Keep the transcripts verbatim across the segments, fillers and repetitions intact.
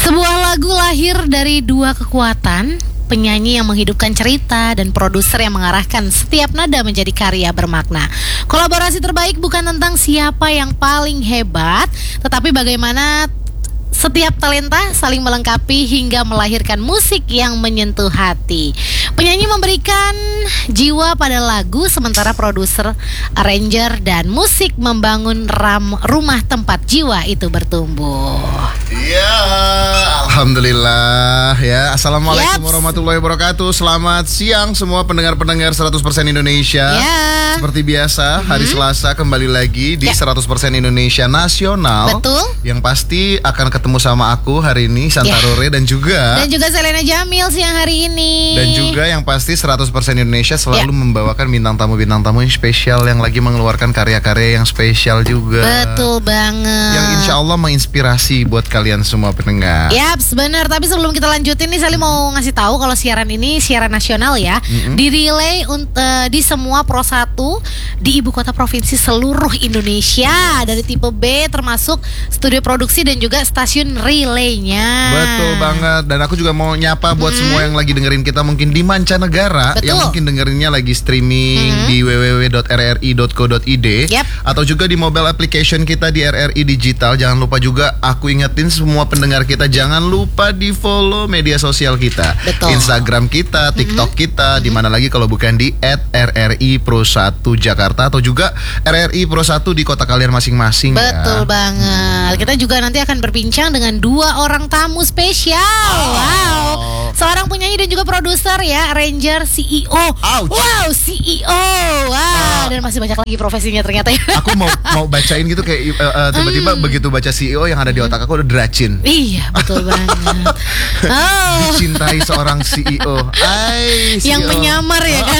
Sebuah lagu lahir dari dua kekuatan, penyanyi yang menghidupkan cerita dan produser yang mengarahkan setiap nada menjadi karya bermakna. Kolaborasi terbaik bukan tentang siapa yang paling hebat, tetapi bagaimana setiap talenta saling melengkapi hingga melahirkan musik yang menyentuh hati. Penyanyi memberikan jiwa pada lagu, sementara produser, arranger, dan musik membangun ram, rumah tempat jiwa itu bertumbuh. Ya, alhamdulillah ya. Assalamualaikum Yaps. warahmatullahi wabarakatuh. Selamat siang semua pendengar-pendengar seratus persen Indonesia. Ya. Seperti biasa, Mm-hmm. hari Selasa kembali lagi di Ya. seratus persen Indonesia Nasional. Betul. Yang pasti akan ketemu sama aku hari ini, Santa Ya. Rore, dan juga Dan juga Selena Jamil siang hari ini. Dan juga yang pasti seratus persen Indonesia selalu Ya. membawakan bintang tamu-bintang tamu yang spesial, yang lagi mengeluarkan karya-karya yang spesial juga. Betul banget. Yang insya Allah menginspirasi buat kalian semua pendengar. Yaps, benar. Tapi sebelum kita lanjutin nih, Sally mau ngasih tahu kalau siaran ini siaran nasional ya, Mm-mm. di-relay unt- eh, di semua Pro satu di ibu kota provinsi seluruh Indonesia, dari tipe B termasuk studio produksi dan juga stasiun relaynya. Betul banget. Dan aku juga mau nyapa buat Mm-hmm. semua yang lagi dengerin kita mungkin di mancanegara, Betul. yang mungkin dengerinnya lagi streaming Mm-hmm. di w w w dot r r i dot co dot i d, Yep. atau juga di mobile application kita di R R I Digital. Jangan lupa juga aku ingetin semua pendengar kita, jangan lupa di follow media sosial kita. Betul. Instagram kita, TikTok Mm-hmm. kita, di mana lagi kalau bukan di at R R I Pro satu Jakarta, atau juga R R I Pro satu di kota kalian masing-masing. Betul ya. banget. Kita juga nanti akan berbincang dengan dua orang tamu spesial. Wow. Seorang penyanyi dan juga produser ya, arranger, C E O. Ouch. Wow, C E O. Wow. Dan masih banyak lagi profesinya ternyata ya. Aku mau mau bacain gitu kayak uh, uh, tiba-tiba Hmm. begitu baca C E O yang ada di otak aku udah Dracin. Iya, betul banget. Oh, Dicintai seorang C E O. Ay, C E O. yang menyamar ya kan.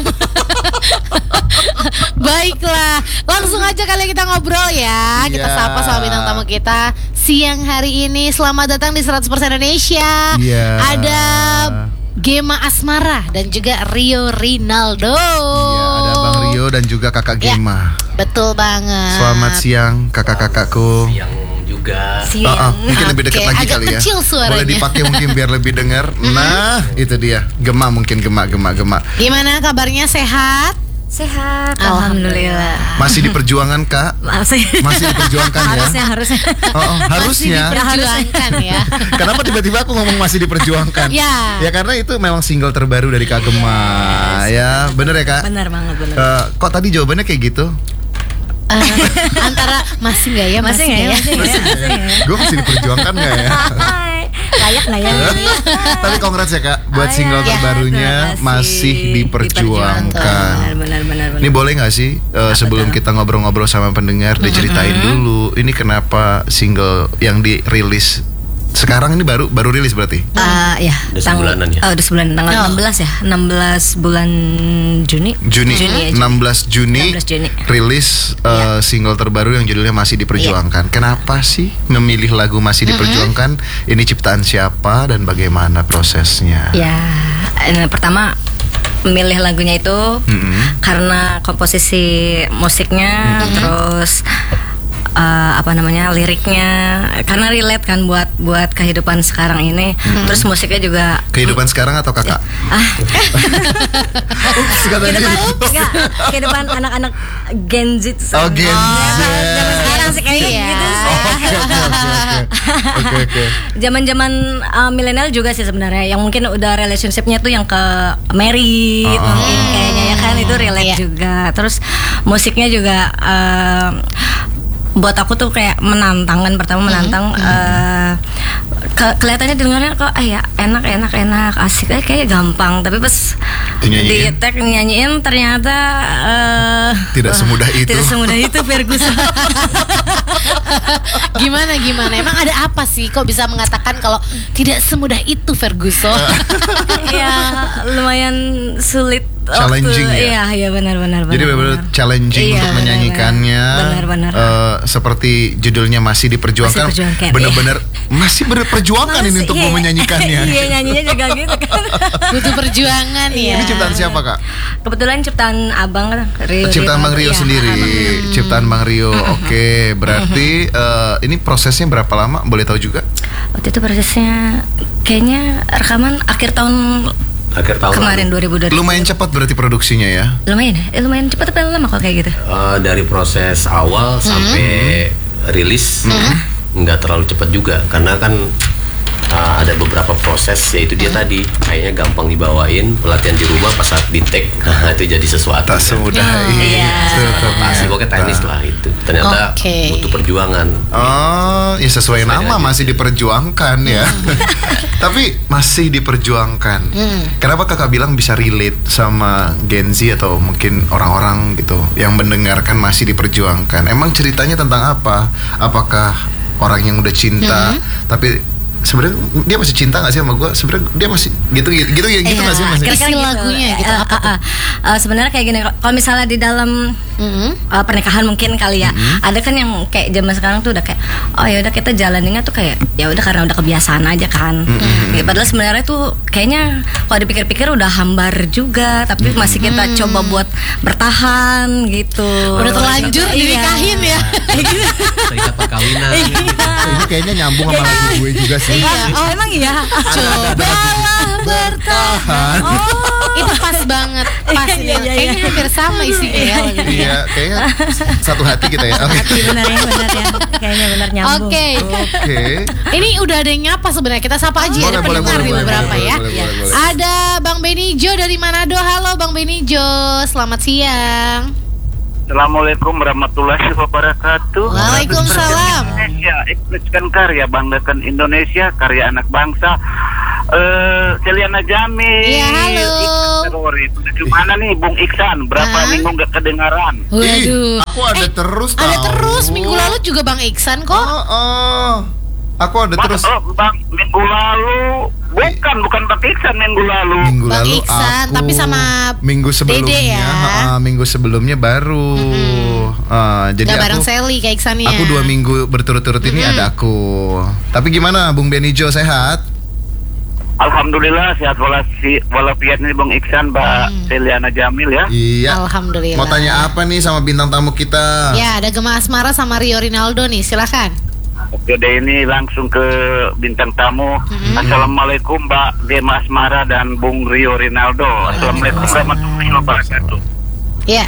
Baiklah, langsung aja kali kita ngobrol ya. Kita Iya. sapa sama bintang tamu kita siang hari ini. Selamat datang di seratus persen Indonesia. Iya. Ada Gema Asmara dan juga Rio Rinaldo. Iya, ada Bang Rio dan juga Kakak Ya. Gema. Betul banget. Selamat siang kakak-kakakku. Siang juga. Siang. Oh, oh, mungkin lebih dekat Oke, lagi agak kali ya. kecil suaranya. Boleh dipakai mungkin biar lebih dengar. Nah, itu dia. Gema mungkin Gema Gema Gema. Gimana kabarnya, sehat? Sehat, Alhamdulillah. alhamdulillah. Masih diperjuangkan, Kak? Masih, Masih diperjuangkan ya? harusnya harusnya. Oh, oh, harusnya. Diperjuangkan ya. Kenapa tiba-tiba aku ngomong masih diperjuangkan? Ya. Ya karena itu memang single terbaru dari Kak Gema. Ya, bener ya, Kak? Benar banget, benar. Eh, kok tadi jawabannya kayak gitu? Eh, antara masih nggak ya, Masih nggak ya? nggak Masih nggak ya? Masih nggak ya? Gue masih diperjuangkan gak ya? Hai, layak nggak ya? Tapi congrats ya, Kak, buat Oh, single ya. terbarunya Terima kasih. masih diperjuangkan. Benar, benar, benar, benar. Ini boleh gak sih eh, sebelum tuh? kita ngobrol-ngobrol sama pendengar diceritain dulu ini kenapa single yang dirilis sekarang ini baru baru rilis berarti? Ah, ya. Udah tang- sebulanan ya? Oh, udah sebulan, tanggal Oh. enam belas ya. enam belas bulan Juni. Juni, Juni ya, Juni. enam belas Juni, enam belas Juni. rilis eh, single terbaru yang judulnya Masih Diperjuangkan. Kenapa sih memilih lagu Masih Diperjuangkan? Ini ciptaan siapa dan bagaimana prosesnya? Ya, eh, pertama memilih lagunya itu Mm-mm. karena komposisi musiknya, terus eh, apa namanya liriknya, karena relate kan buat buat kehidupan sekarang ini. Terus musiknya juga Kehidupan sekarang atau kakak? ah Ups, katanya kehidupan gitu. enggak, kehidupan anak-anak Gen Z. Oh, Gen Z. Zaman sekarang sih kayaknya Iya. gitu sih. Oke, oke, oke, oke. Oke, oke. Zaman-zaman uh, milenial juga sih sebenarnya, yang mungkin udah relationshipnya tuh yang ke married Oh. mungkin kayaknya ya kan, itu relate Iya. juga. Terus musiknya juga uh, buat aku tuh kayak menantang kan, pertama menantang. uh, ke- kelihatannya dengarnya kok ah ya enak enak enak asik, eh kayak gampang, tapi pas di Dinyanyiin? tag nyanyiin ternyata uh, Tidak wah, semudah itu. tidak semudah itu Ferguson. Gimana gimana? Emang ada apa sih kok bisa mengatakan kalau tidak semudah itu, Ferguson? Ya lumayan sulit. Challenging waktu, ya? Iya, iya benar-benar. Jadi benar-benar challenging Iya, untuk menyanyikannya. benar-benar. Eh, seperti judulnya Masih Diperjuangkan. Masih Diperjuangkan, Benar-benar masih berperjuangkan ini Masih, untuk iya. mau menyanyikannya. Iya, nyanyinya juga gitu kan. Butuh perjuangan ya. Ini ciptaan siapa, Kak? Kebetulan ciptaan abang kan, Rio. Ciptaan Bang Rio Iya, sendiri. Abang Rio. Ciptaan Bang Rio. Oke, berarti eh, ini prosesnya berapa lama? Boleh tahu juga? Waktu itu prosesnya kayaknya rekaman akhir tahun akhir tahun kemarin dua ribu dua puluh. Lumayan cepat berarti produksinya ya? Lumayan ya? Eh, lumayan cepat tapi lama kok kayak gitu. Uh, dari proses awal hmm. sampai rilis hmm. nggak terlalu cepat juga karena kan uh, ada beberapa proses, yaitu dia hmm. tadi kayaknya gampang dibawain, pelatihan di rumah pas saat di take, nah itu jadi sesuatu. Tak semudah oh, ini. Iya. Pasti pokoknya teknis lah itu. Ternyata okay. butuh perjuangan. Oh, ya sesuai, sesuai nama masih diperjuangkan ya. Tapi masih diperjuangkan. Hmm. Kenapa kakak bilang bisa relate sama Gen Z atau mungkin orang-orang gitu yang mendengarkan masih diperjuangkan? Emang ceritanya tentang apa? Apakah orang yang udah cinta hmm. tapi sebenarnya dia masih cinta nggak sih sama gue? Sebenarnya dia masih gitu gitu gitu gitu nggak sih masih? Kira-kira lagunya gitu. Uh, uh, uh, uh, sebenarnya kayak gini, kalau misalnya di dalam mm-hmm. uh, pernikahan mungkin kali ya, mm-hmm. ada kan yang kayak zaman sekarang tuh udah kayak, oh ya udah kita jalaninnya tuh kayak ya udah karena udah kebiasaan aja kan. Mm-hmm. Ya, padahal sebenarnya tuh kayaknya kalau dipikir-pikir udah hambar juga, tapi mm-hmm. masih kita mm-hmm. coba buat bertahan gitu. Udah terlanjur dinikahin ya. Cerita perkawinan. Ini kayaknya nyambung sama lagu gue juga sih. Iya. Oh emang iya. Cobalah bertahan. Oh, itu pas banget. Pas iya, iya, kayaknya iya. hampir sama isinya ya. Iya, kayaknya satu hati kita ya. Oke. Hati benar ya, benar ya. Kayaknya benar nyambung. Oke. Oke. Ini udah ada yang nyapa sebenarnya. Kita sapa aja ya, ada boleh, pendengar boleh, di boleh, beberapa boleh, ya. boleh, boleh, boleh. Ada Bang Benijo dari Manado. Halo Bang Benijo, selamat siang. Assalamualaikum warahmatullahi wabarakatuh. Waalaikumsalam. Indonesia, ekspresikan karya, banggakan Indonesia, karya anak bangsa. Eh, Celiana Jamil. Iya, halo. Gimana nih Bung Iksan? Berapa Hah? minggu gak kedengaran? Waduh. Aku ada Eh, terus Ada tahu. terus minggu lalu juga Bang Iksan kok. Oh, oh. Aku ada Bang, terus. oh, Bang, minggu lalu bukan bukan Bang Iksan minggu lalu. Minggu Bang lalu Iksan, aku tapi sama minggu sebelumnya, Dede ya. ha, minggu sebelumnya baru. Mm-hmm. Uh, jadi Gak aku, bareng Sally kayak Iksannya. aku dua minggu berturut-turut ini Mm-hmm. ada aku. Tapi gimana, Bung Benijo, sehat? Alhamdulillah sehat walafi- walafiat nih Bung Iksan, Mbak Hmm. Celiana Jamil ya. Iya. Alhamdulillah. Mau tanya apa nih sama bintang tamu kita? Ya, ada Gema Asmara sama Rio Rinaldo nih, silakan. Oke deh, ini langsung ke bintang tamu. Mm-hmm. Assalamualaikum Mbak Gema Asmara dan Bung Rio Rinaldo. Assalamualaikum warahmatullahi wabarakatuh. Ya.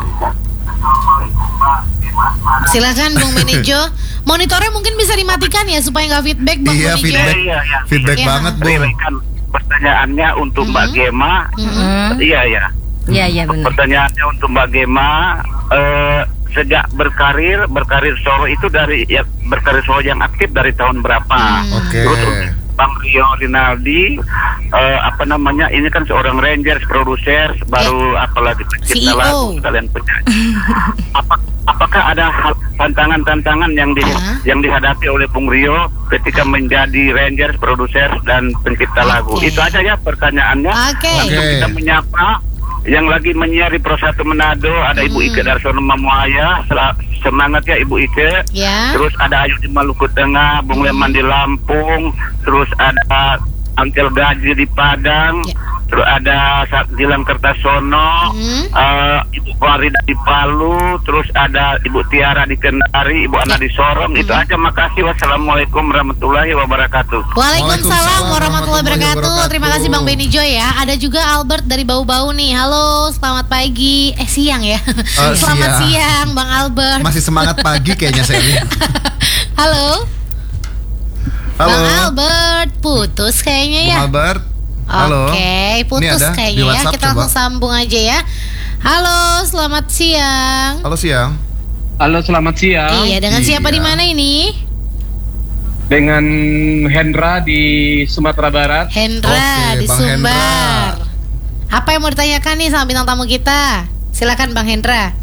Silakan Bung Benijo. Monitornya mungkin bisa dimatikan ya supaya nggak feedback Bang Iya, Benijo. feedback. Iya, iya. Feedback Iya. banget, Bung. Berikan pertanyaannya untuk Mbak Gema. Mm-hmm. Iya, iya. Iya iya benar. Pertanyaannya untuk Mbak Gema, eh, sejak berkarir, berkarir solo itu dari ya berkarir solo yang aktif dari tahun berapa? Oke. Terus untuk Bang Rio Rinaldi, eh, apa namanya? Ini kan seorang Rangers, produser, baru apalagi C E O. pencipta lagu, sekalian penyanyi. Apa, apakah ada hal- tantangan-tantangan yang di, Uh-huh. yang dihadapi oleh Bung Rio ketika menjadi Rangers, produser dan pencipta lagu? Oke. Itu aja ya pertanyaannya. Oke. Langsung Oke. kita menyapa yang lagi menyiari Pro satu Manado, ada Ibu Ike Darsono Mamuaya. Sel- semangat ya Ibu Ike. Ya. Terus ada Ayu di Maluku Tengah, Bung Leman di Lampung, terus ada Angkel Gaji di Padang, Ya. terus ada Sa- Gilang Kertasono, Hmm. eh, Ibu Farida di Palu, terus ada Ibu Tiara di Kendari, Ibu Ana di Sorong. Itu aja, makasih. Wassalamualaikum warahmatullahi wabarakatuh. Waalaikumsalam warahmatullahi wabarakatuh. wabarakatuh. Terima kasih Bang Benijo ya. Ada juga Albert dari Bau-Bau nih. Halo, selamat pagi. Eh siang ya. Oh, Selamat siang. siang Bang Albert. Masih semangat pagi kayaknya saya ini. Halo. Halo. Bang Albert, putus kayaknya Bung ya. Albert. Halo. Oke, putus Ini ada di kayaknya ya. WhatsApp, Kita coba. langsung sambung aja ya. Halo, selamat siang. Halo siang. Halo, selamat siang. Iya, dengan siapa Iya. di mana ini? Dengan Hendra di Sumatera Barat. Hendra Oke, di Bang Sumbar. Apa yang mau ditanyakan nih sama bintang tamu kita? Silakan Bang Hendra.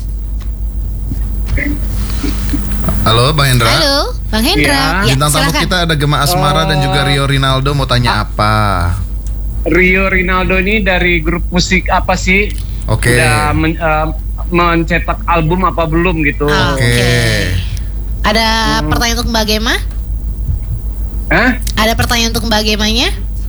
Halo Bang Hendra. Halo, Bang Hendra. Iya. Ya, Bintang tamu silakan. kita ada Gema Asmara Oh. dan juga Rio Rinaldo, mau tanya apa? Rio Rinaldo ini dari grup musik apa sih? Oke. Udah men- eh, mencetak album apa belum gitu? Ah, Oke. Oke. Ada Hmm. pertanyaan untuk Mbak Gema? Hah? Ada pertanyaan untuk Mbak Gemanya?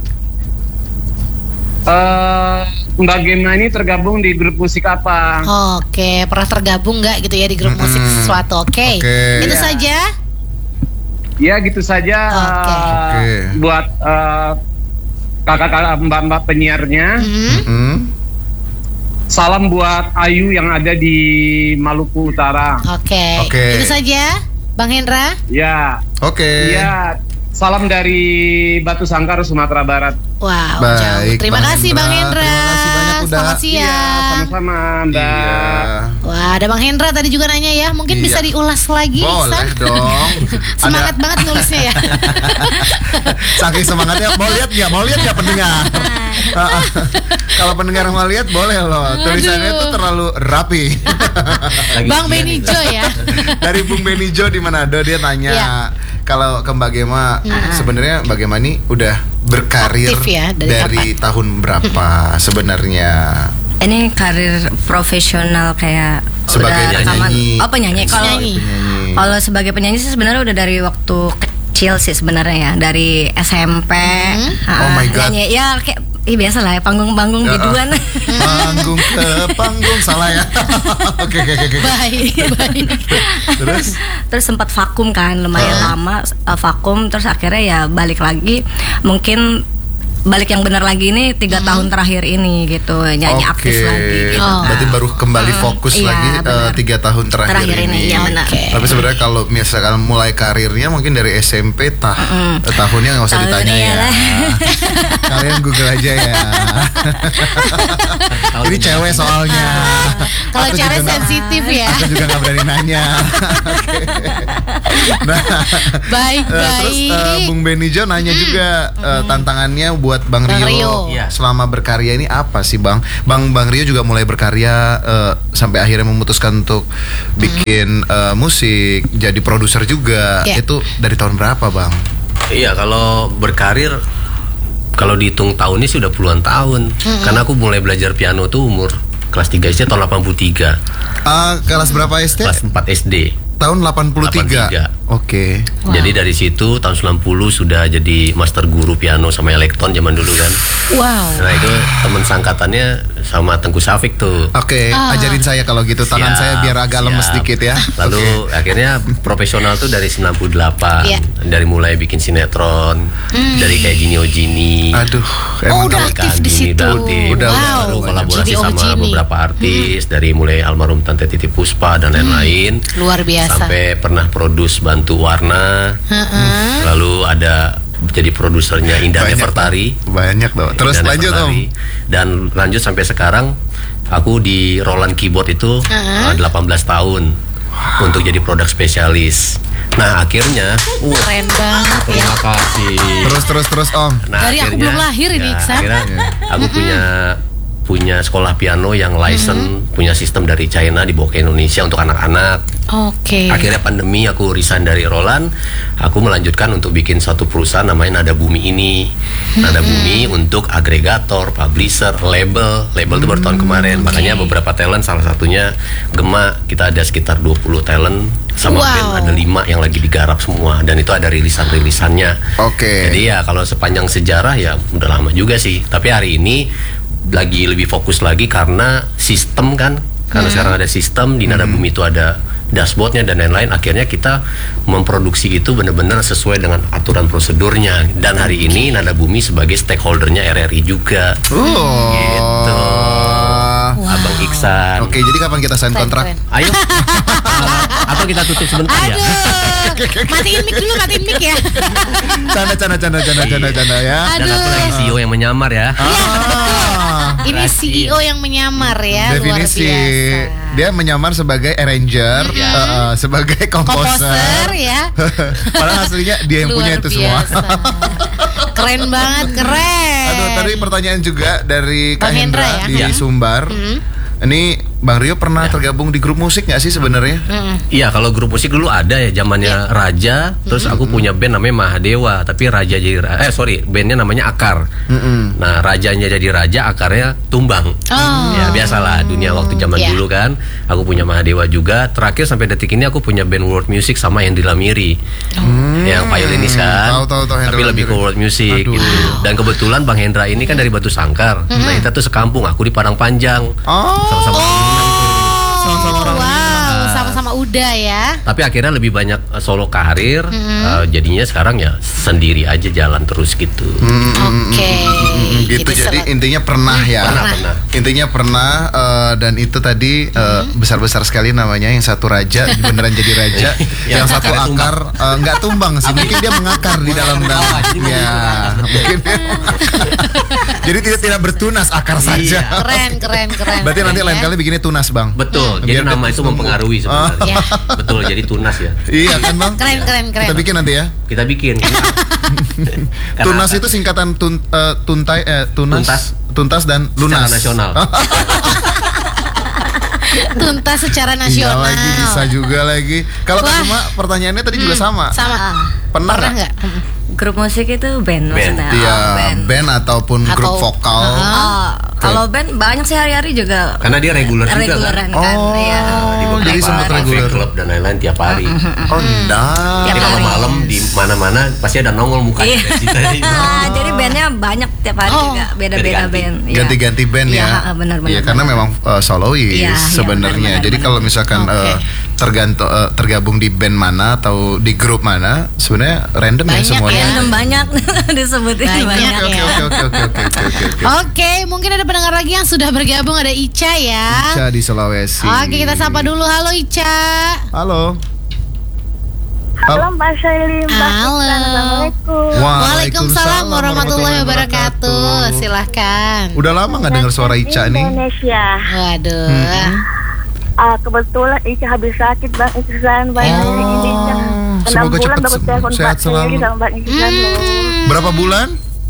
Eh, Mbak Gema ini tergabung di grup musik apa? Oke, pernah tergabung nggak gitu ya di grup musik Mm-mm. sesuatu? Oke, Oke. itu Iya. saja. Ya gitu saja. Oke. uh, Oke. Buat uh, kakak-kakak mbak-mbak penyiarnya. Hmm. Hmm. Salam buat Ayu yang ada di Maluku Utara. Oke. Oke. Itu saja, Bang Hendra. Ya, Oke. ya. Salam dari Batu Sangkar, Sumatera Barat. Wow, Baik, jauh. Terima Bang kasih Hendra. Bang Hendra. Terima kasih banyak udah. Selamat Iya, siang. sama-sama, Mbak. Iya. Wah, ada Bang Hendra tadi juga nanya ya. Mungkin Iya. bisa diulas lagi, Boleh Ihsan? dong. Semangat Ada- banget nulisnya ya. Saking semangatnya, mau lihat nggak? Mau lihat nggak pendengar? Kalau pendengar mau lihat boleh loh. Tulisannya Aduh. tuh terlalu rapi. Lagi Bang ujian Benny itu. Jo ya. Dari Bung Benijo di Manado dia nanya Iya. kalau ke Mbak Gema sebenarnya Mbak Gema ini udah berkarir Aktif ya, dari dari, tahun berapa sebenarnya? Ini karir profesional kayak Sebagai udah rekaman. penyanyi. Oh penyanyi. Kalau Penyanyi. Penyanyi. kalau sebagai penyanyi sih sebenarnya udah dari waktu kecil sih sebenarnya ya, dari S M P. Oh my God. Nyanyi ya kayak ih biasa lah ya, panggung-panggung Ya, biduan. Panggung ke panggung salah ya. Oke oke oke. oke. Baik, baik. Terus Terus sempat vakum kan lumayan Ah. lama uh, vakum, terus akhirnya ya balik lagi, mungkin balik yang benar lagi ini tiga tahun terakhir ini gitu, nyanyi oke. aktif lagi gitu. Oh. Berarti baru kembali fokus Iya, lagi eh, benar. tiga tahun terakhir, Terakhir ini, iya benar. Oke. Tapi sebenarnya kalau misalkan mulai karirnya mungkin dari S M P tah eh, tahunnya nggak usah Tahunnya ditanya ya. lah. Kalian Google aja ya. Tahun Ini cewek soalnya. Kalau Aku cara juga nggak- sensitif ya. Aku juga nggak berani nanya. Oke. Nah, Baik, eh, terus eh, baik. Bung Benijo nanya juga eh, tantangannya buat Bang, Bang Rio, Rio. Iya. selama berkarya ini apa sih Bang? Bang Bang Rio juga mulai berkarya eh, sampai akhirnya memutuskan untuk bikin eh, musik, jadi produser juga. Iya. Itu dari tahun berapa Bang? Iya, kalau berkarir, kalau dihitung tahunnya sih udah puluhan tahun. Karena aku mulai belajar piano tuh umur kelas tiga S D tahun delapan puluh tiga. Ah, kelas berapa S D? Kelas empat S D. Tahun delapan puluh tiga. delapan puluh tiga. Oke. Wow. Jadi dari situ tahun sembilan puluh sudah jadi master guru piano sama elektron zaman dulu kan. Wow. Nah itu teman sangkatannya sama Tengku Safik tuh. Oke, Ah. ajarin saya kalau gitu. Tangan Siap, saya biar agak lemes siap. dikit ya. Lalu akhirnya profesional tuh dari sembilan puluh delapan. Iya. Dari mulai bikin sinetron, dari kayak Gini Ojini. Aduh, Oh, emang udah kalau- aktif Kan di Gini situ. Dati. Udah, wow. Baru kolaborasi Gini sama Ojini. beberapa artis dari mulai almarhum Tante Titi Puspa dan lain-lain. Luar biasa. Sampai pernah produce Bantu Warna. Heeh. Lalu ada jadi produsernya Indah Banyak, Nefertari. banyak tuh. Terus Indah lanjut Om. Nefertari. Dan lanjut sampai sekarang aku di Roland Keyboard itu Uh-huh. uh, delapan belas tahun untuk jadi produk spesialis. Nah akhirnya, uh, Keren banget ya. terima kasih. Terus terus terus Om. Nah, Dari aku belum lahir ini, ya, Iksan. akhirnya aku punya punya sekolah piano yang license, punya sistem dari China dibawa ke Indonesia untuk anak-anak. Oke. Akhirnya pandemi aku resign dari Roland, aku melanjutkan untuk bikin satu perusahaan namanya Nada Bumi ini. Nada Bumi untuk agregator, publisher, label. Label itu baru tahun kemarin. Makanya beberapa talent, salah satunya Gema, kita ada sekitar dua puluh talent sama Wow. band ada lima yang lagi digarap semua dan itu ada rilisan-rilisannya. Oke. Jadi ya kalau sepanjang sejarah ya udah lama juga sih. Tapi hari ini lagi lebih fokus lagi karena sistem kan, karena sekarang ada sistem di Nada Bumi itu ada dashboardnya dan lain-lain. Akhirnya kita memproduksi itu benar-benar sesuai dengan aturan prosedurnya. Dan hari ini Nada Bumi sebagai stakeholdernya R R I juga. Oh. Gitu. Abang Iksan. Oke, jadi kapan kita sign Keren, kontrak? keren. Ayo. Atau kita tutup sebentar ya. Aduh. Matiin mic dulu, matiin mic ya. Canda canda canda canda canda canda ya. Dan aku lagi C E O yang menyamar ya. Ah. Ini C E O yang menyamar ya, Definisi luar biasa. dia menyamar sebagai arranger, eh, eh, sebagai Komposer komposer. ya. Padahal aslinya dia yang punya Luar itu semua. biasa. Keren banget, keren. Aduh, tadi pertanyaan juga dari Kak Bang Hendra Hendra ya? di Iya. Sumbar. Ini Bang Rio pernah tergabung di grup musik nggak sih sebenarnya? Iya, kalau grup musik dulu ada ya zamannya Raja, terus aku punya band namanya Mahadewa, tapi Raja jadi eh sorry, bandnya namanya Akar. Mm-mm. Nah, rajanya jadi raja, akarnya tumbang. Oh. Ya biasalah dunia waktu zaman Iya. dulu kan. Aku punya Mahadewa juga. Terakhir sampai detik ini aku punya band world music sama Hendri Lamiri. Yang violinis kan. Tahu, tahu, tahu, Tapi Hendra lebih ke Lamiri. world music Aduh. gitu. Dan kebetulan Bang Hendra ini kan dari Batu Sangkar. Nah, kita tuh sekampung, aku di Padang Panjang. Oh. Sama-sama Oh, Sama-sama orang wow, Minang. sama-sama udah ya. Tapi akhirnya lebih banyak uh, solo karir, Hmm. uh, jadinya sekarang ya sendiri aja jalan terus gitu. Oke. Mm, gitu. Jadi selat- intinya pernah ya. Pernah, pernah. Intinya pernah uh, dan itu tadi uh, besar-besar sekali namanya, yang satu raja beneran jadi raja, yang satu akarnya tumbang. akar uh, nggak tumbang sih, mungkin dia mengakar di dalam dalam. jadi Ya, mengakar, betul. mungkin dia jadi tidak tidak bertunas, akar saja. Iya. Keren, keren, keren. Berarti nanti Keren lain ya. kali bikinnya tunas, Bang. Betul, Hmm. jadi Biar nama dia itu tumbuh. mempengaruhi sebenarnya. Ya. Betul, jadi tunas ya. Iya kan, Bang? Keren, keren, keren. Kita bikin nanti ya. Kita bikin. Karena Tunas apa? itu singkatan tun, eh, tuntai eh, tunas, Tuntas. tuntas dan lunas. Secara nasional. Tuntas secara Iya nasional. lagi, bisa juga lagi. Kalau Wah. Kak Cuma pertanyaannya tadi juga sama. Sama. Pernah Pernah nggak? nggak? Grup musik itu band, Band. maksudnya. Iya, Oh, band. band ataupun Atau- grup vokal. Ah. Oh, kalau band banyak sih hari-hari juga. Karena dia reguler juga, Reguleran kan? kan. Oh. Iya. di Oh, jadi beberapa sempat cafe, reguler. klub dan lain-lain tiap hari. Oh, nah. Jadi Tiap kalau hari. malam di mana-mana pasti ada nongol mukanya. Iya. Kita ini. Ah, jadi bandnya banyak tiap hari Oh. juga, beda-beda Ganti-ganti. band. Iya. Ganti-ganti band Iya, ya. benar-benar. Iya, karena memang uh, solois Iya, iya, sebenarnya. benar-benar, Jadi benar. kalau misalkan Oke. uh, tergantung uh, tergabung di band mana atau di grup mana, sebenarnya random ya Banyak semuanya. ya. Random banyak disebutin Banyak. banyak. Oke, ya. oke, oke, oke, oke, oke, oke, oke. Oke, mungkin ada pendengar lagi yang sudah bergabung, ada Ica ya. Ica di Sulawesi. Oke, kita sapa dulu. Halo Ica. Halo. Halo Mbak Syaili, Mbak Halo. Susan, Assalamualaikum. Waalaikumsalam warahmatullahi wabarakatuh. Silahkan. Udah lama nggak dengar suara Ica nih? Indonesia. Waduh. Hmm. Ah, kebetulan Ica habis sakit Bang Iksan, Bang Oh, Indonesia. Enam semoga bulan cepat baru sembuh, telepon sehat Mbak Syaili selalu. sama Bang Iksan loh. Hmm. Berapa bulan?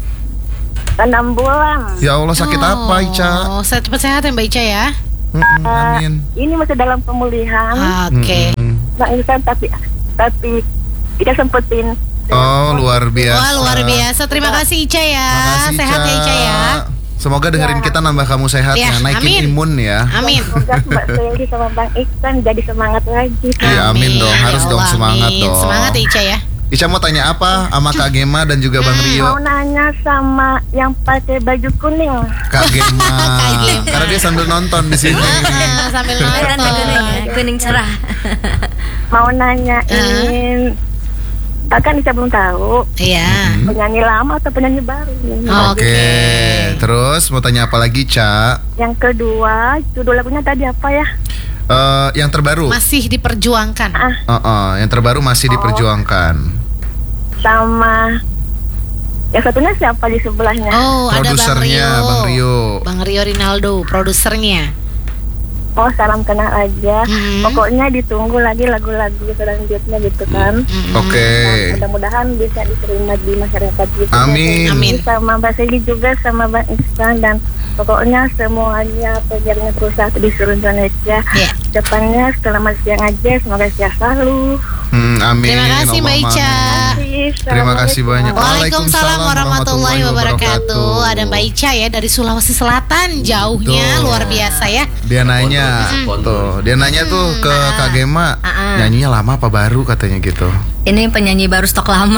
Enam bulan. Ya Allah, sakit apa Ica? Oh, cepat sehat ya Mbak Ica ya. Mm-mm, Ah, amin. ini masih dalam pemulihan, Oke. Mm-mm. Bang Iksan, tapi tapi tidak sempetin. Oh, luar biasa. Wah, luar biasa. Terima kasih Ica ya. Makasih, Sehat ya Ica ya. Semoga dengerin kita nambah kamu sehat Ya, ya, naikin amin. imun ya. Amin. Semoga Mbak Syaili sama Bang Iksan jadi semangat lagi. Iya, amin dong. Harus Ya dong, Allah, semangat amin. dong. Semangat ya Ica ya. Ica mau tanya apa sama Kak Gema dan juga Bang Hmm. Rio? Mau nanya sama yang pakai baju kuning. Kak Gema. Kak Gema. Karena dia sambil nonton di sini. Ah, sambil Kelihatan nonton. kuning ya, kuning cerah. Mau nanyain, Ah. kan Ica belum tahu Iya. penyanyi lama atau penyanyi baru. Oh. Oke. Oke. Terus mau tanya apa lagi, Ca? Yang kedua, judul lagunya tadi apa ya? Eh, yang terbaru. Masih diperjuangkan. Ah, Uh, uh, yang terbaru masih diperjuangkan. sama yang satunya siapa di sebelahnya? Oh, ada Bang Produsernya, Rio. Bang Rio. Bang Rio Rinaldo, produsernya. Oh, salam kenal aja. Hmm. Pokoknya ditunggu lagi lagu-lagu selanjutnya gitu kan. Mm-mm. Oke. Nah, mudah-mudahan bisa diterima di masyarakat gitu. Amin. Amin. Sama Mbak Segi juga, sama Bang Iksan, dan pokoknya semuanya penyiarnya perusahaan di seluruh Indonesia. Ya. Depannya selamat siang aja, semoga sehat selalu. Hmm, amin. Terima kasih Mbak Allahumma Ica. amin. Terima kasih banyak. Waalaikumsalam warahmatullahi wabarakatuh. Ada Mbak Ica ya dari Sulawesi Selatan, jauhnya Betul. luar biasa ya. Dia nanya, Hmm. tuh, dia nanya tuh ke Kak Gema, Ah. nyanyinya lama apa baru katanya gitu. Ini penyanyi baru stok lama.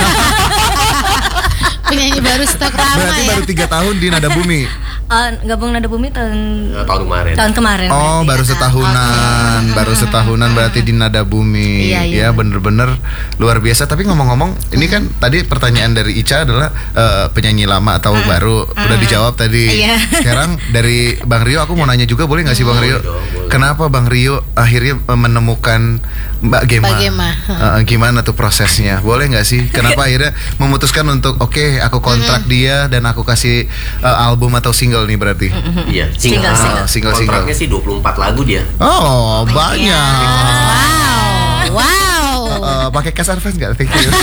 Penyanyi baru stok lama Berarti ya. baru tiga tahun di Nada Bumi. Eh, gabung Nada Bumi tahun Eh, tahun kemarin. tahun kemarin. Oh, berarti. baru setahunan, baru setahunan berarti di Nada Bumi. Iya, iya. Ya, bener-bener luar biasa. Tapi ngomong-ngomong, ini kan tadi pertanyaan dari Ica adalah eh, penyanyi lama atau baru. Udah dijawab tadi. Iya. Sekarang dari Bang Rio, aku mau nanya juga, boleh nggak sih Bang Rio? Boleh dong, boleh. Kenapa Bang Rio akhirnya eh, menemukan Mbak Gema? Mbak Gema. Eh, gimana tuh prosesnya? Boleh nggak sih? Kenapa akhirnya memutuskan untuk oke, aku kontrak dia dan aku kasih eh, album atau single nih berarti? Iya, Single, single. single. Single, single. Kontraknya sih dua puluh empat lagu dia. Oh, banyak. Wow. Wow. Eh, pakai cash advance nggak? Thank you.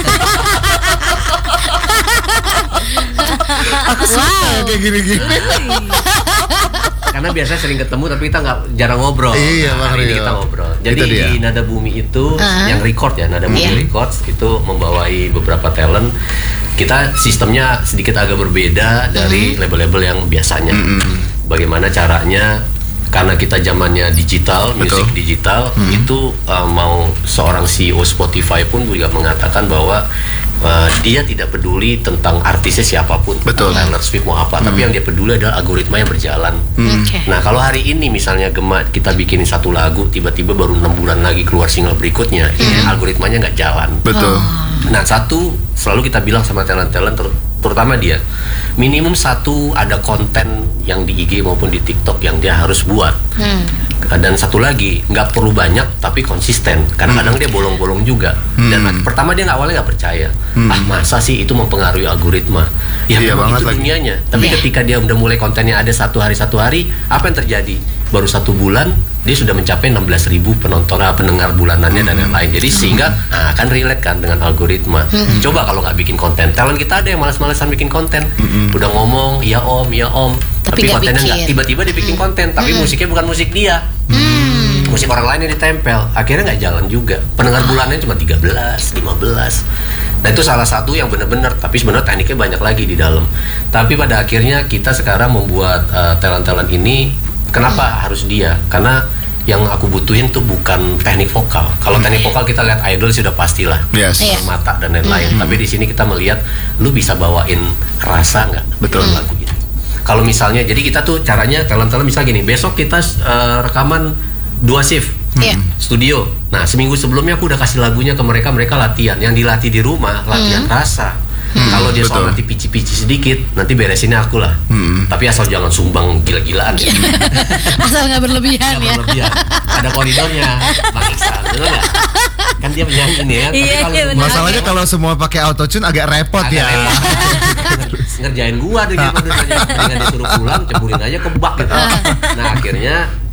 Aku suka Wow. kayak gini-gini. Karena biasanya sering ketemu tapi kita nggak jarang ngobrol. Iya, Nah, Bang hari ini Rio. kita ngobrol. Jadi Itu dia. di Nada Bumi itu Uh-huh. yang record ya, Nada Bumi Iya. Records itu membawai beberapa talent. Kita sistemnya sedikit agak berbeda dari label-label yang biasanya. Bagaimana caranya? Karena kita zamannya digital, Betul. musik digital, itu uh, mau seorang C E O Spotify pun juga mengatakan bahwa uh, dia tidak peduli tentang artisnya siapapun, Betul. Taylor Swift mau apa, tapi yang dia peduli adalah algoritma yang berjalan. Oke. Nah kalau hari ini misalnya Gema kita bikinin satu lagu, tiba-tiba baru enam bulan lagi keluar single berikutnya, ini algoritmanya nggak jalan. Betul. Nah satu selalu kita bilang sama talent-talent ter- terutama dia, minimum satu ada konten yang di I G maupun di TikTok yang dia harus buat. Dan satu lagi nggak perlu banyak tapi konsisten. Kadang-kadang dia bolong-bolong juga. Dan pertama dia nggak awalnya nggak percaya. Ah masa sih itu mempengaruhi algoritma? Ya Iya memang banget itu lagi. dunianya. Tapi Iya. ketika dia udah mulai kontennya ada satu hari satu hari, apa yang terjadi? Baru satu bulan dia sudah mencapai enam belas ribu penonton, ah, pendengar bulanannya dan lain-lain. Jadi sehingga ah, akan relate kan dengan algoritma. Coba kalau nggak bikin konten, talent kita ada yang malas-malasan bikin konten. Udah ngomong, ya om, ya om, Tapi tapi, nggak kontennya nggak. bikin. Tiba-tiba dia bikin konten, tapi musiknya bukan musik dia. Musik orang lain yang ditempel, akhirnya nggak jalan juga. Pendengar bulannya cuma tiga belas, lima belas. Nah itu salah satu yang benar-benar, tapi sebenarnya tekniknya banyak lagi di dalam. Tapi pada akhirnya kita sekarang membuat uh, talent-talent ini, kenapa harus dia? Karena yang aku butuhin tuh bukan teknik vokal. Kalau teknik vokal kita lihat idol sudah pastilah, Yes. Iya. mata dan lain-lain. Tapi di sini kita melihat, lu bisa bawain rasa nggak? Betul. Di lagu ini. Kalau misalnya, jadi kita tuh caranya talent-talent misal gini, besok kita uh, rekaman dua shift Iya. studio. Nah seminggu sebelumnya aku udah kasih lagunya ke mereka, mereka latihan. Yang dilatih di rumah latihan rasa. Kalau dia soal Betul. nanti pici-pici sedikit, nanti beresinnya aku lah. Tapi asal jangan sumbang gila-gilaan ya. Asal nggak berlebihan ya. Jangan berlebihan. Ada koridornya, Bang Iksan, betul nggak? Kan dia penyanyi nih ya. Tapi Iya, kalau iya, semua- benar. Masalahnya kalau semua pakai autotune agak repot Agak ya. repot. Ngerjain gua deh gitu, dengan disuruh pulang, ceburin aja ke bak gitu. Nah akhirnya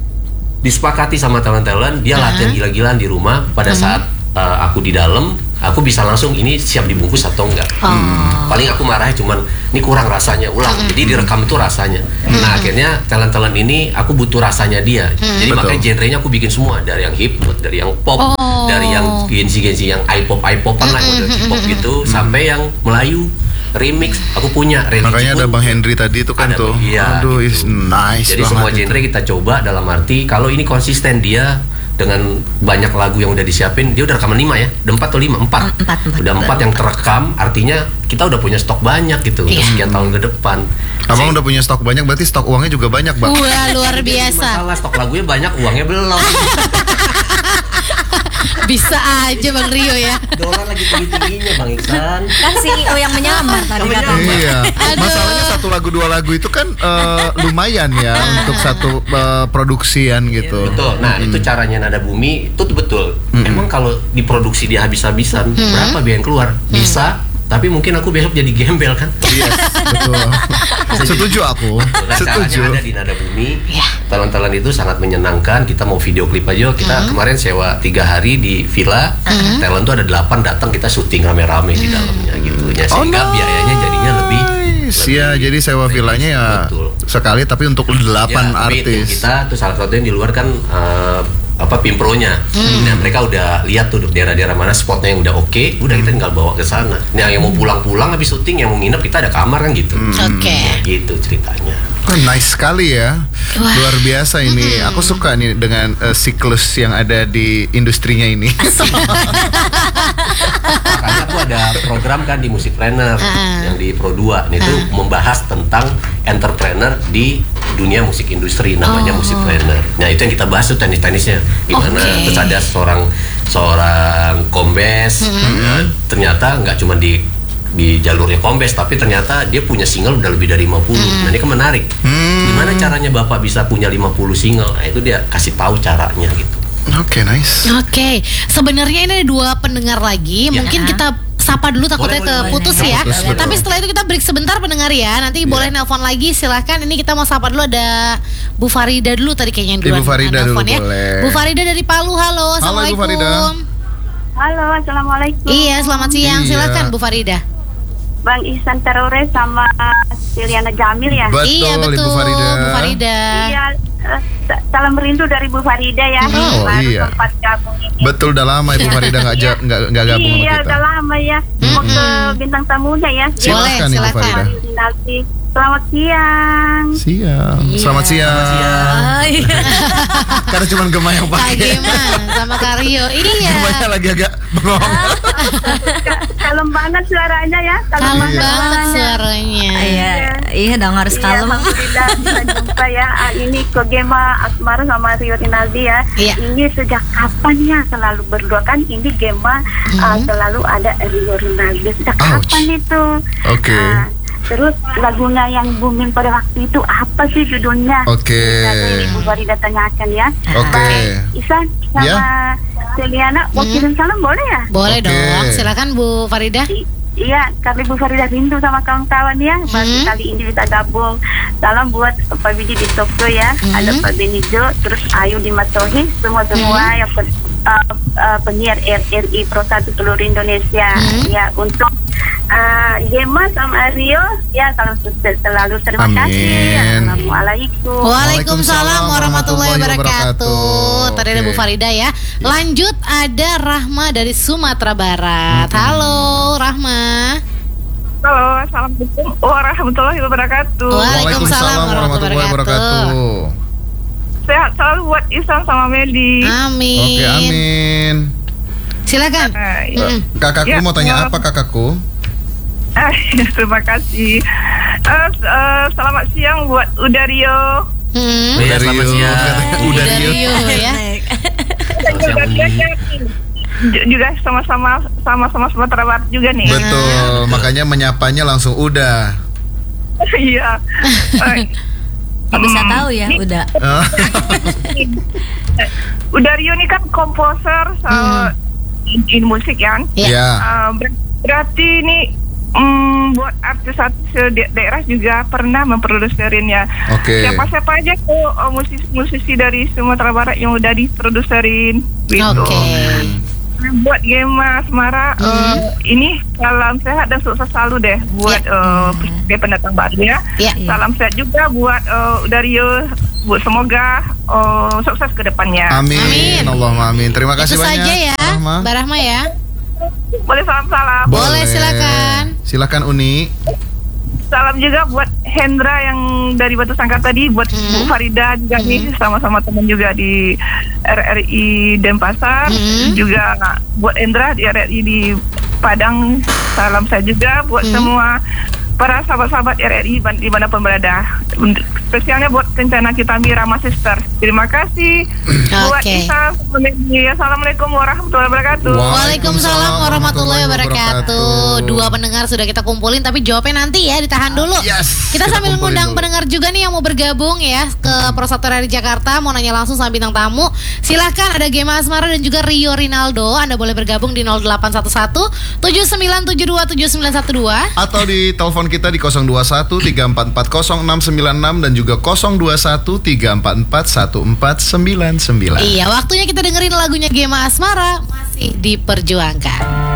disepakati sama talent-talent, dia latihan gila-gilaan di rumah. Pada saat uh, aku di dalam, aku bisa langsung ini siap dibungkus atau enggak. Paling aku marahnya cuman ini kurang rasanya, ulang. Jadi direkam itu rasanya. Nah akhirnya talent-talent ini aku butuh rasanya dia. Jadi Betul. makanya genrenya aku bikin semua, dari yang hip hop, dari yang pop, Oh. dari yang gensi-gensi yang i-pop i-popan lah, model K-pop gitu, sampai yang Melayu remix. Aku punya religi Makanya ada pun Bang Henry tadi itu kan ada, tuh. iya, Aduh, gitu. is nice Jadi banget semua itu. genre kita coba, dalam arti kalau ini konsisten dia dengan banyak lagu yang udah disiapin, dia udah rekaman lima ya, udah empat atau lima, empat, Empat, empat, udah empat yang terekam, artinya kita udah punya stok banyak gitu, untuk Iya. sekian tahun ke depan. Abang udah punya stok banyak, berarti stok uangnya juga banyak, Bang. Wah luar Jadi biasa. masalah stok lagunya banyak, uangnya belum. Bisa aja Bang Rio ya. Dolar lagi tinggi-tingginya Bang Iksan. Kan C E O yang menyamar tadi Yang katanya. menyamar. Iya. Aduh. Masalahnya satu lagu dua lagu itu kan eh, lumayan ya untuk satu eh, produksian gitu. Betul. Nah, itu caranya Nada Bumi itu tuh betul. Emang kalau diproduksi dia habis-habisan, berapa biaya yang keluar? Bisa, tapi mungkin aku besok jadi gembel kan. Iya, betul. Setuju aku. Nah, Setuju. caranya ada di Nada Bumi. Iya. Talent-talent itu sangat menyenangkan. Kita mau video klip aja. Kita kemarin sewa tiga hari di villa. Talent tuh ada delapan datang, kita syuting rame-rame di dalamnya gitu. Ya, sehingga Oh, biayanya jadinya lebih. nice. Ya, jadi sewa villanya ya Betul. sekali tapi untuk delapan Ya, tapi tim artis. kita tuh salah satu yang di luar kan eh, apa Pimpronya. Nah, mereka udah lihat tuh daerah-daerah mana spotnya yang udah oke, udah kita tinggal bawa ke sana. Nah, yang mau pulang-pulang habis syuting, yang mau nginep kita ada kamar kan gitu. Oke. Nah, gitu ceritanya. Oh, nice sekali ya. Wah. Luar biasa ini. Aku suka nih dengan eh, siklus yang ada di industrinya ini. Makanya aku ada program kan di Music Planner yang di Pro dua. Ini tuh membahas tentang entrepreneur di dunia musik industri, namanya Oh. Music Planner. Nah, itu yang kita bahas tuh teknis-teknisnya gimana. Oke. Terus ada seorang seorang kombes, ya, ternyata nggak cuma di di jalurnya kombes, tapi ternyata dia punya single udah lebih dari lima puluh. Nah, ini kan menarik. Gimana caranya Bapak bisa punya lima puluh single? Nah, itu dia kasih tahu caranya gitu. Oke, nice. Oke, sebenarnya ini ada dua pendengar lagi. Ya. Mungkin kita sapa dulu takutnya Boleh, boleh, keputus boleh. ya. Keputus, betul. Tapi setelah itu kita break sebentar pendengar ya. Nanti boleh nelpon lagi silahkan. Ini kita mau sapa dulu, ada Bu Farida dulu tadi kayaknya yang duluan. Ibu Farida nelpon dulu, ya. boleh. Bu Farida dari Palu, halo. Assalamualaikum. Farida. Halo, assalamualaikum. Iya, selamat siang. Iya. Silahkan Bu Farida. Bang Ihsan Terore sama Siliana Jamil ya. Betul, iya betul, Ibu Farida. Bu Farida. Iya, eh, sa- salam rindu dari Bu Farida ya. Oh, Baru iya. sempat gabung ini. Betul, udah lama Ibu Farida nggak ja- nggak nggak gabung Iya, sama kita. udah lama ya. Mau ke bintang tamunya ya. Boleh, Silakan Ibu silakan. Farida. Nanti Selamat siang. Siang. Iya. Selamat siang. Hai. Karena cuma Gema yang Kak pakai. Gema sama Karyo. Iya. Gemanya lagi agak bengong. Kalem banget suaranya ya. Kalem banget suaranya. Iya, iya dong harus Iya, kalem. alhamdulillah bisa jumpa ya. Ah, ini Ko Gema Asmara sama Rio Rinaldi ya. Iya. Ini sejak kapan ya selalu berdua kan? Ini Gema ah, selalu ada Rio Rinaldi. Sejak Ouch. kapan itu? Oke. Ah, terus lagunya yang booming pada waktu itu apa sih judulnya? Oke. Nanti Ibu Farida tanyakan ya. Oke. Baik, Isan sama Ya. Celiana mau kirim salam boleh ya? Boleh Oke. dong. Silakan Bu Farida. I- Iya, karena Bu Farida rindu sama kawan-kawan ya. Masih Hmm. kali ini bisa gabung. Salam buat Pak Biji di Tokyo ya. Hmm. Ada Pak Benijo, terus Ayu di Matohi, semua-semua Hmm. yang pen- uh, uh, penyiar R R I Pro satu seluruh Indonesia. Hmm. Ya, untuk uh, Gema sama Rio, ya salam sukses selalu. Terima Amin. kasih. Assalamualaikum. Waalaikumsalam warahmatullahi wabarakatuh. Tadi ada Bu Oke. Farida ya. Lanjut ada Rahma dari Sumatera Barat. Halo Rahma. Halo, assalamualaikum warahmatullahi wabarakatuh. Waalaikumsalam warahmatullahi wabarakatuh. Sehat selalu buat Isan sama Meli. Amin. Oke, amin. Silakan. Nah, Mm-mm. Kakakku Ya, mau tanya mau- apa kakakku? ah, terima kasih. Eh, s- eh, selamat siang buat Udario. Hmm. Iya, selamat siang. Udah Dari Rio. you ya. Juga J- juga sama-sama sama-sama Sumatera Barat juga nih. Betul, makanya menyapanya langsung udah. Iya. Eh, Kok bisa Hmm. tahu ya? Udah. Udario ini kan komposer uh, in, in musik kan. Ya. Ya. Uh, ber- berarti ini mm, buat artis-artis da- daerah juga pernah memprodukserinnya. Oke. Siapa-siapa aja tuh uh, musisi-musisi dari Sumatera Barat yang udah diproduserin gitu. Oke. Buat Gema Asmara uh, ini salam sehat dan sukses selalu deh buat uh, dia pendatang baru ya. Ya. Salam sehat juga buat uh, Udario, buat semoga uh, sukses ke depannya. Amin. Amin. Allahumma amin. Terima kasih Itu banyak. saja ya, Rahma. Mbak Rahma ya. Boleh salam-salam. Boleh, silakan. Silakan Uni. Salam juga buat Hendra yang dari Batu Sangkar tadi, buat Hmm. Bu Farida juga nih, sama-sama teman juga di R R I Denpasar, Hmm. juga buat Hendra di R R I di Padang. Salam saya juga buat Hmm. semua para sahabat-sahabat R R I ban- di mana pun berada. Untuk- Spesialnya buat Kencana kita Rama Sister. Terima kasih buat Oke. Isa. Assalamualaikum warahmatullahi wabarakatuh. Waalaikumsalam warahmatullahi wabarakatuh. wabarakatuh. Dua pendengar sudah kita kumpulin, tapi jawabnya nanti ya, ditahan dulu. Yes, Kita kita sambil kumpulin ngundang dulu. pendengar juga nih yang mau bergabung ya ke Pro satu dari Jakarta, mau nanya langsung sama bintang tamu. Silahkan, ada Gema Asmara dan juga Rio Rinaldo. Anda boleh bergabung di nol delapan satu satu tujuh sembilan tujuh dua tujuh sembilan satu dua. Atau di telepon kita di nol dua satu tiga empat empat nol enam sembilan enam dan juga nol dua satu tiga empat empat satu empat sembilan sembilan. Iya, waktunya kita dengerin lagunya Gema Asmara, masih diperjuangkan.